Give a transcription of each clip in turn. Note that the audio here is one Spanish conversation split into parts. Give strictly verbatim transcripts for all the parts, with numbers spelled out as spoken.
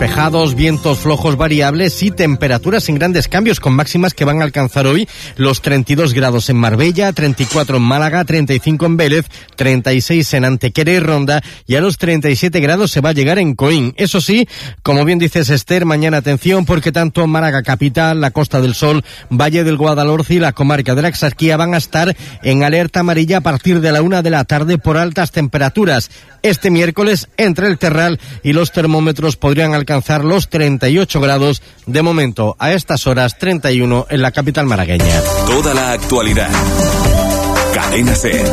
despejados, vientos flojos variables y temperaturas sin grandes cambios, con máximas que van a alcanzar hoy los treinta y dos grados en Marbella, treinta y cuatro en Málaga, treinta y cinco en Vélez, treinta y seis en Antequera y Ronda, y a los treinta y siete grados se va a llegar en Coín. Eso sí, como bien dices, Esther, mañana atención, porque tanto Málaga capital, la Costa del Sol, Valle del Guadalhorce y la comarca de la Axarquía van a estar en alerta amarilla a partir de la una de la tarde por altas temperaturas. Este miércoles, entre el Terral y los termómetros podrían alcanzar los treinta y ocho grados. De momento, a estas horas, treinta y uno en la capital malagueña. Toda la actualidad. Cadena SER.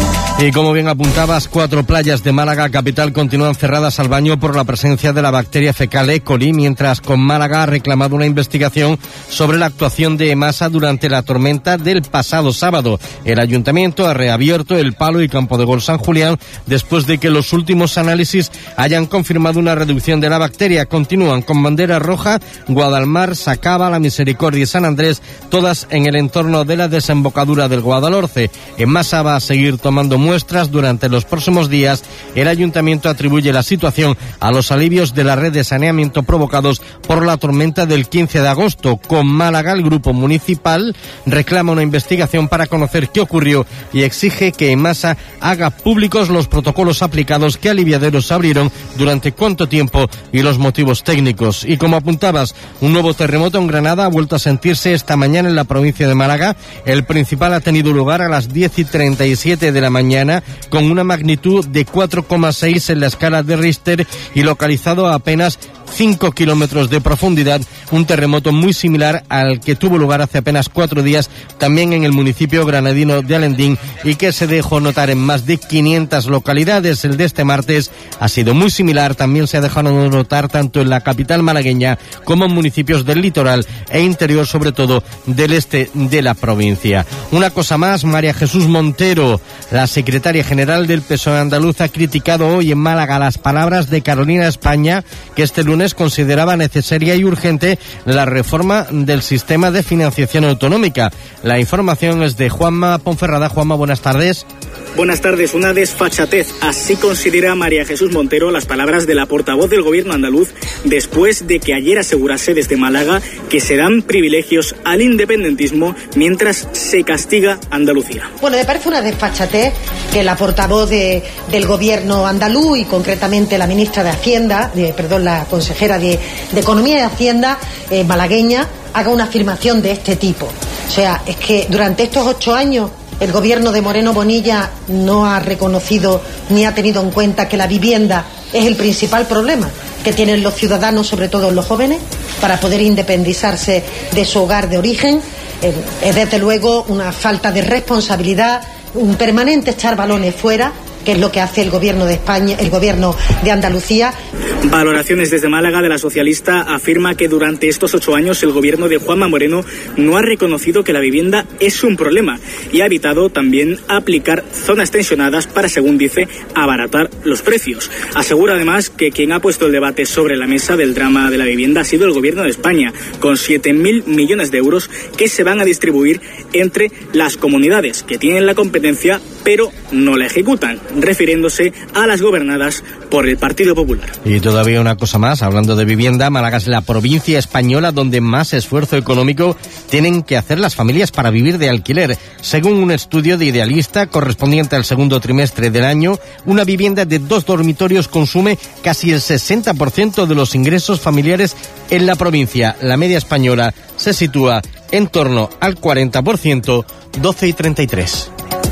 Y como bien apuntabas, cuatro playas de Málaga capital continúan cerradas al baño por la presencia de la bacteria fecal E. coli, mientras con Málaga ha reclamado una investigación sobre la actuación de EMASA durante la tormenta del pasado sábado. El ayuntamiento ha reabierto el Palo y Campo de Gol San Julián después de que los últimos análisis hayan confirmado una reducción de la bacteria. Continúan con bandera roja Guadalmar, Sacaba, La Misericordia y San Andrés, todas en el entorno de la desembocadura del Guadalhorce. EMASA va a seguir tomando muestras durante los próximos días. El ayuntamiento atribuye la situación a los alivios de la red de saneamiento provocados por la tormenta del quince de agosto. Con Málaga, el grupo municipal reclama una investigación para conocer qué ocurrió y exige que EMASA haga públicos los protocolos aplicados, qué aliviaderos abrieron, durante cuánto tiempo y los motivos técnicos. Y como apuntabas, un nuevo terremoto en Granada ha vuelto a sentirse esta mañana en la provincia de Málaga. El principal ha tenido lugar a las diez y treinta y siete de la mañana, con una magnitud de cuatro coma seis en la escala de Richter y localizado a apenas cinco kilómetros de profundidad, un terremoto muy similar al que tuvo lugar hace apenas cuatro días también en el municipio granadino de Alendín y que se dejó notar en más de quinientas localidades. El de este martes ha sido muy similar, también se ha dejado notar tanto en la capital malagueña como en municipios del litoral e interior, sobre todo del este de la provincia. Una cosa más, María Jesús Montero, la secretaria general del P S O E andaluz, ha criticado hoy en Málaga las palabras de Carolina España, que este lunes consideraba necesaria y urgente la reforma del sistema de financiación autonómica. La información es de Juanma Ponferrada. Juanma, buenas tardes. Buenas tardes. Una desfachatez. Así considera María Jesús Montero las palabras de la portavoz del gobierno andaluz después de que ayer asegurase desde Málaga que se dan privilegios al independentismo mientras se castiga Andalucía. Bueno, me parece una desfachatez que la portavoz de, del gobierno andaluz y concretamente la ministra de Hacienda, de, perdón, la consejera de, de Economía y Hacienda eh, malagueña, haga una afirmación de este tipo. O sea, es que durante estos ocho años el gobierno de Moreno Bonilla no ha reconocido ni ha tenido en cuenta que la vivienda es el principal problema que tienen los ciudadanos, sobre todo los jóvenes, para poder independizarse de su hogar de origen. Eh, es desde luego una falta de responsabilidad, un permanente echar balones fuera, que es lo que hace el gobierno de España, el gobierno de Andalucía. Valoraciones desde Málaga de la socialista afirma que durante estos ocho años el gobierno de Juanma Moreno no ha reconocido que la vivienda es un problema y ha evitado también aplicar zonas tensionadas para, según dice, abaratar los precios. Asegura además que quien ha puesto el debate sobre la mesa del drama de la vivienda ha sido el gobierno de España, con siete mil millones de euros que se van a distribuir entre las comunidades que tienen la competencia pero no la ejecutan, refiriéndose a las gobernadas por el Partido Popular. Y todavía una cosa más, hablando de vivienda, Málaga es la provincia española donde más esfuerzo económico tienen que hacer las familias para vivir de alquiler. Según un estudio de Idealista correspondiente al segundo trimestre del año, una vivienda de dos dormitorios consume casi el sesenta por ciento de los ingresos familiares en la provincia. La media española se sitúa en torno al cuarenta por ciento, doce y treinta y tres.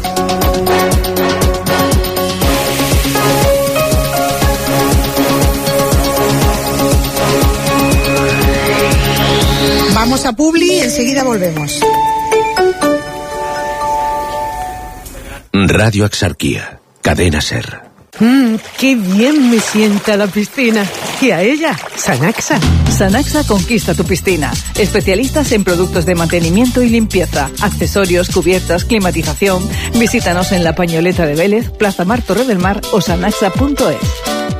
Vamos a Publi y enseguida volvemos. Radio Axarquía, Cadena SER. Mmm, qué bien me sienta la piscina. Y a ella, Sanaxa. Sanaxa conquista tu piscina. Especialistas en productos de mantenimiento y limpieza, accesorios, cubiertas, climatización. Visítanos en La Pañoleta de Vélez, Plaza Mar, Torre del Mar o sanaxa punto es.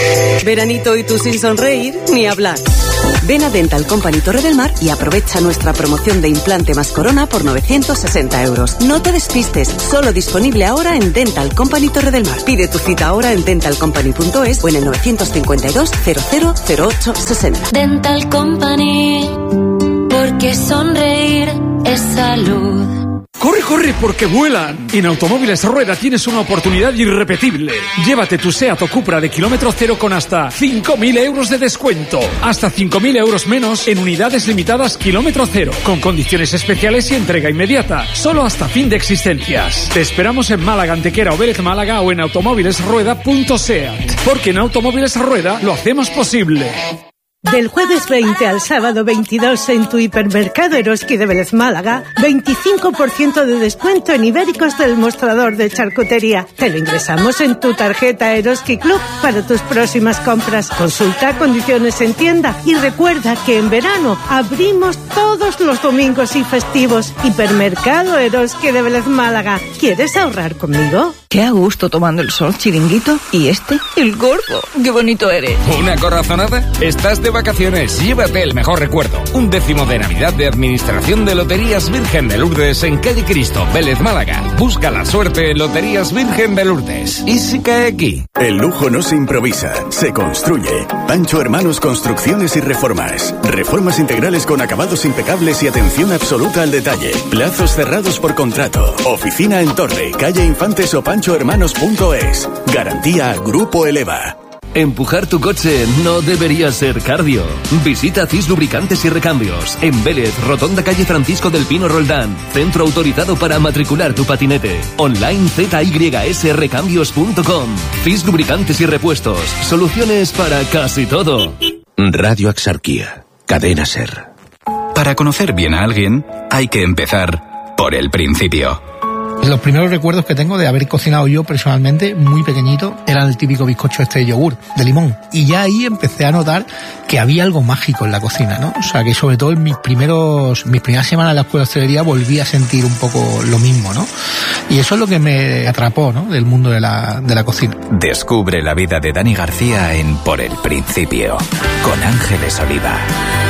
Veranito y tú sin sonreír, ni hablar. Ven a Dental Company Torre del Mar y aprovecha nuestra promoción de implante más corona por novecientos sesenta euros. No te despistes, solo disponible ahora en Dental Company Torre del Mar. Pide tu cita ahora en dental company punto es o en el novecientos cincuenta y dos cero cero cero ocho sesenta. Dental Company, porque sonreír es salud. ¡Corre, corre, porque vuelan! En Automóviles Rueda tienes una oportunidad irrepetible. Llévate tu SEAT o Cupra de kilómetro cero con hasta cinco mil euros de descuento. Hasta cinco mil euros menos en unidades limitadas kilómetro cero. Con condiciones especiales y entrega inmediata. Solo hasta fin de existencias. Te esperamos en Málaga, Antequera o Vélez Málaga o en automóviles rueda punto seat. Porque en Automóviles Rueda lo hacemos posible. Del jueves veinte al sábado veintidós en tu hipermercado Eroski de Vélez Málaga, veinticinco por ciento de descuento en ibéricos del mostrador de charcutería. Te lo ingresamos en tu tarjeta Eroski Club para tus próximas compras. Consulta condiciones en tienda y recuerda que en verano abrimos todos los domingos y festivos. Hipermercado Eroski de Vélez Málaga. ¿Quieres ahorrar conmigo? Qué a gusto tomando el sol, chiringuito. Y este, el gordo. Qué bonito eres. ¿Una corazonada? Estás de vacaciones, llévate el mejor recuerdo. Un décimo de Navidad de Administración de Loterías Virgen de Lourdes en Calle Cristo, Vélez Málaga. Busca la suerte en Loterías Virgen de Lourdes. ¿Y si cae aquí? El lujo no se improvisa, se construye. Pancho Hermanos Construcciones y Reformas. Reformas integrales con acabados impecables y atención absoluta al detalle. Plazos cerrados por contrato. Oficina en Torre, calle Infantes o pancho hermanos punto es. Garantía Grupo Eleva. Empujar tu coche no debería ser cardio. Visita Cis Lubricantes y Recambios en Vélez, Rotonda calle Francisco del Pino Roldán. Centro autorizado para matricular tu patinete. Online z y s recambios punto com. Cis Lubricantes y Repuestos. Soluciones para casi todo. Radio Axarquía. Cadena SER. Para conocer bien a alguien, hay que empezar por el principio. Los primeros recuerdos que tengo de haber cocinado yo personalmente, muy pequeñito, eran el típico bizcocho este de yogur, de limón. Y ya ahí empecé a notar que había algo mágico en la cocina, ¿no? O sea, que sobre todo en mis primeros, mis primeras semanas en la escuela de hostelería volví a sentir un poco lo mismo, ¿no? Y eso es lo que me atrapó, ¿no? Del mundo de la, de la cocina. Descubre la vida de Dani García en Por el Principio, con Ángeles Oliva.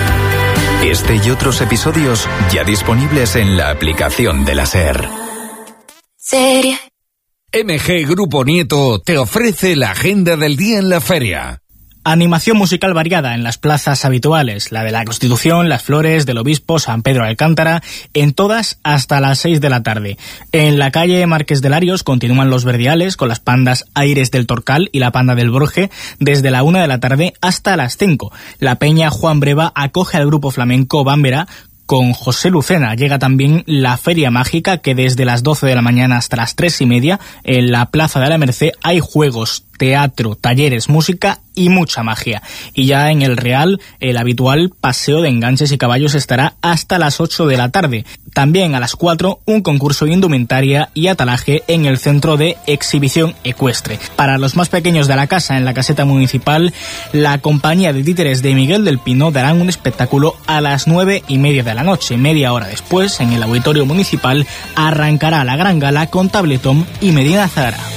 Este y otros episodios ya disponibles en la aplicación de la SER. Seria. M G Grupo Nieto te ofrece la agenda del día en la feria. Animación musical variada en las plazas habituales, la de la Constitución, Las Flores, del Obispo, San Pedro de Alcántara, en todas hasta las seis de la tarde. En la calle Marqués de Larios continúan los verdiales con las pandas Aires del Torcal y la panda del Borje desde la una de la tarde hasta las cinco. La peña Juan Breva acoge al grupo flamenco Bámbera con José Lucena. Llega también la Feria Mágica, que desde las doce de la mañana hasta las tres y media en la Plaza de la Merced hay juegos, teatro, talleres, música y mucha magia. Y ya en el Real, el habitual paseo de enganches y caballos estará hasta las ocho de la tarde. También a las cuatro, un concurso de indumentaria y atalaje en el Centro de Exhibición Ecuestre. Para los más pequeños de la casa, en la caseta municipal, la compañía de títeres de Miguel del Pino darán un espectáculo a las nueve y media de la noche. Media hora después, en el auditorio municipal, arrancará la gran gala con tabletón y Medina Zahara.